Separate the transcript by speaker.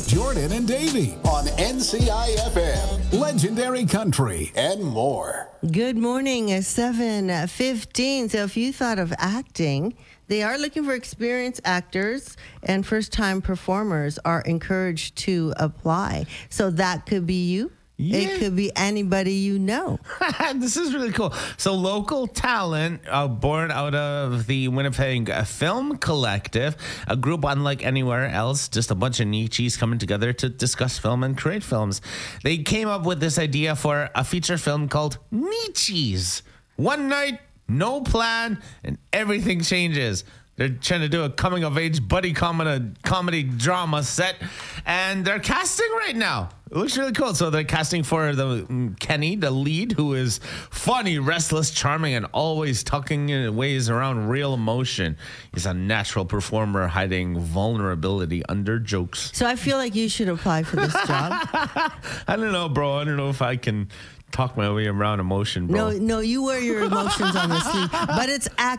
Speaker 1: Jordan and Davey on NCIFM, Legendary Country, and more.
Speaker 2: Good morning, 7:15. So if you thought of acting, they are looking for experienced actors, and first-time performers are encouraged to apply. So that could be you.
Speaker 3: Yeah.
Speaker 2: It could be anybody you know.
Speaker 3: This is really cool. So local talent born out of the Winnipeg Film Collective, a group unlike anywhere else, just a bunch of niches coming together to discuss film and create films. They came up with this idea for a feature film called Niches. One night, no plan, and everything changes. They're trying to do a coming-of-age buddy comedy drama set, and they're casting right now. It looks really cool. So they're casting for the Kenny, the lead, who is funny, restless, charming, and always tucking in ways around real emotion. He's a natural performer hiding vulnerability under jokes.
Speaker 2: So I feel like you should apply for this job.
Speaker 3: I don't know, bro. I don't know if I can talk my way around emotion, bro.
Speaker 2: No, you wear your emotions on your sleeve, but it's